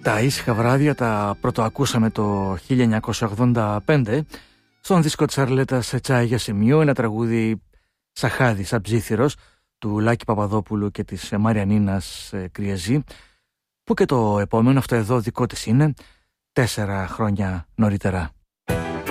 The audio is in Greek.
Τα ήσυχα βράδια τα πρωτοακούσαμε το 1985 στον δίσκο της Αρλέτας «Τσάι για σημείο», ένα τραγούδι Σαχάδη σαν ψήθυρος του Λάκη Παπαδόπουλου και της Μαριανίνας Κριεζή, που και το επόμενο αυτό εδώ δικό της είναι 4 χρόνια νωρίτερα.